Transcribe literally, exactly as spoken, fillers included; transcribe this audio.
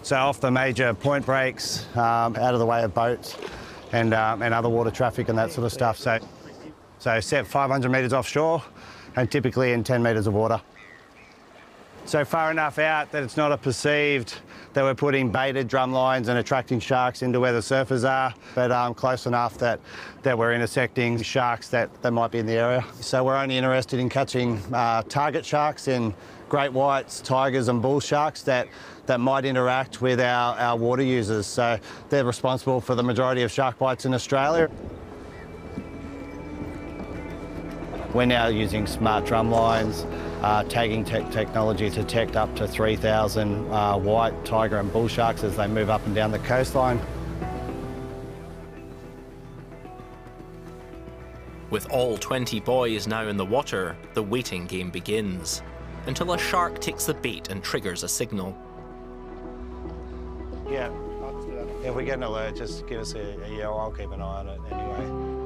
So off the major point breaks, um, out of the way of boats and, um, and other water traffic and that sort of stuff. So, so set five hundred metres offshore and typically in ten metres of water. So far enough out that it's not a perceived that we're putting baited drum lines and attracting sharks into where the surfers are, but um, close enough that, that we're intersecting sharks that, that might be in the area. So we're only interested in catching uh, target sharks in great whites, tigers and bull sharks that, that might interact with our, our water users. So they're responsible for the majority of shark bites in Australia. We're now using smart drum lines, uh, tagging te technology to detect up to three thousand uh, white, tiger and bull sharks as they move up and down the coastline. With all twenty buoys now in the water, the waiting game begins, until a shark takes the bait and triggers a signal. Yeah, if we get an alert, just give us a, a yell. I'll keep an eye on it anyway.